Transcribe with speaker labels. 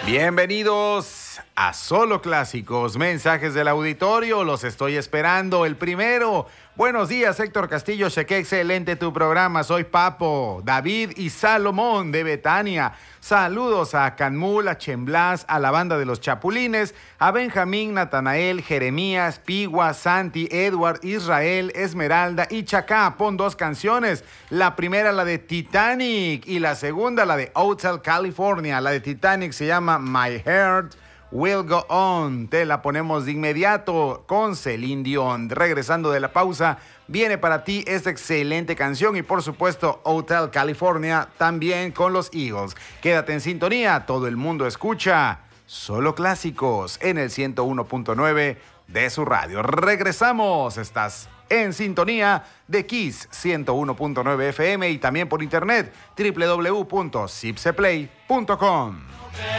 Speaker 1: Bienvenidos a Solo Clásicos, mensajes del auditorio, los estoy esperando. El primero, buenos días Héctor Castillo, qué excelente tu programa, soy Papo, David y Salomón de Betania. Saludos a Canmul, a Chemblas, a la banda de los Chapulines, a Benjamín, Natanael, Jeremías, Pigua, Santi, Edward, Israel, Esmeralda y Chacá. Pon dos canciones, la primera la de Titanic y la segunda la de Hotel California. La de Titanic se llama My Heart Will Go On. Te la ponemos de inmediato con Celine Dion. Regresando de la pausa, viene para ti esta excelente canción y por supuesto Hotel California también con los Eagles. Quédate en sintonía, todo el mundo escucha Solo Clásicos en el 101.9 de su radio. Regresamos, estás en sintonía de Kiss 101.9 FM y también por internet www.zipseplay.com.